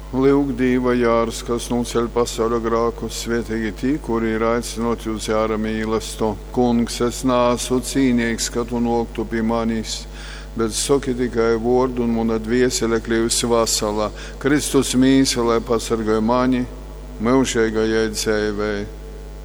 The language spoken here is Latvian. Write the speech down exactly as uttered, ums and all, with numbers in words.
Lūk, Dieva jārs, kas nuceļ pasaule grākus, svētīgi tī, kuri ir aicinot jūs jāra mīlesto. Kungs, es nāsu cīnīgs, ka tu noktu pie manis, bet saki tikai vārdu un mana dviesele kļūsi vasala. Kristus mīsa, lai pasargāja mani, mūžīgajai dzīvei.